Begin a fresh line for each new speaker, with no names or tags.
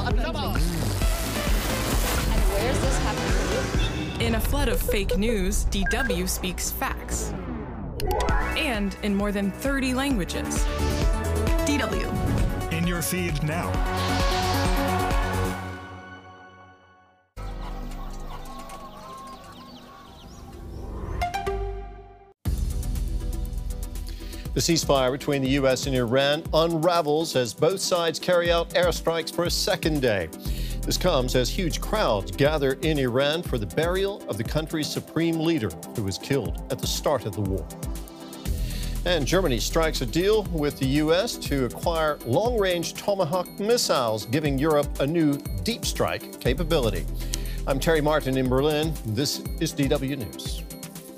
where's this happening?
In a flood of fake news, DW speaks facts. And in more than 30 languages.
DW.
In your feed now.
The ceasefire between the U.S. and Iran unravels as both sides carry out airstrikes for a second day. This comes as huge crowds gather in Iran for the burial of the country's supreme leader, who was killed at the start of the war. And Germany strikes a deal with the U.S. to acquire long-range Tomahawk missiles, giving Europe a new deep strike capability. I'm Terry Martin in Berlin. This is DW News.